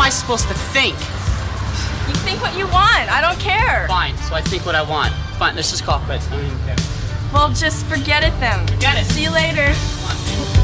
I supposed to think? You think what you want. I don't care. Fine, so I think what I want. Fine, let's just call it quits. I don't even care. Well, just forget it then. Forget it. See you later.